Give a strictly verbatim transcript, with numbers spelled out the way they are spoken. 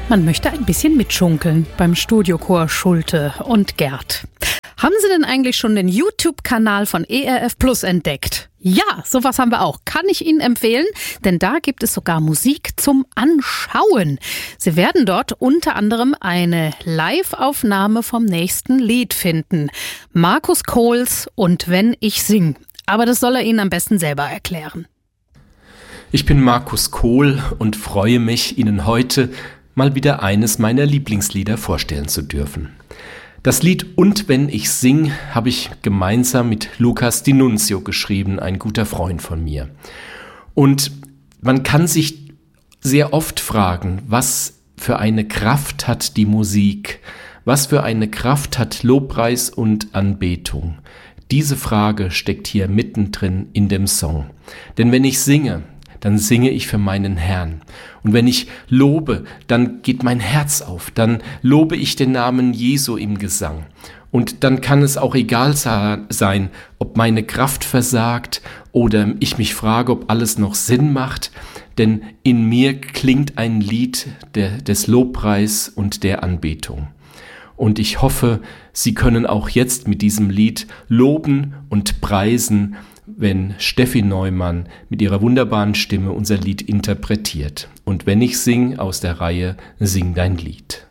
Man möchte ein bisschen mitschunkeln beim Studiochor Schulte und Gerd. Haben Sie denn eigentlich schon den YouTube-Kanal von E R F Plus entdeckt? Ja, sowas haben wir auch. Kann ich Ihnen empfehlen, denn da gibt es sogar Musik zum Anschauen. Sie werden dort unter anderem eine Live-Aufnahme vom nächsten Lied finden. Markus Kohls und Wenn ich sing. Aber das soll er Ihnen am besten selber erklären. Ich bin Markus Kohl und freue mich, Ihnen heute mal wieder eines meiner Lieblingslieder vorstellen zu dürfen. Das Lied Und wenn ich sing habe ich gemeinsam mit Lukas D'Annunzio geschrieben, ein guter Freund von mir. Und man kann sich sehr oft fragen, was für eine Kraft hat die Musik, was für eine Kraft hat Lobpreis und Anbetung. Diese Frage steckt hier mittendrin in dem Song. Denn wenn ich singe, dann singe ich für meinen Herrn. Und wenn ich lobe, dann geht mein Herz auf. Dann lobe ich den Namen Jesu im Gesang. Und dann kann es auch egal sein, ob meine Kraft versagt oder ich mich frage, ob alles noch Sinn macht. Denn in mir klingt ein Lied der, des Lobpreis und der Anbetung. Und ich hoffe, Sie können auch jetzt mit diesem Lied loben und preisen, wenn Steffi Neumann mit ihrer wunderbaren Stimme unser Lied interpretiert. Und wenn ich sing aus der Reihe Sing dein Lied.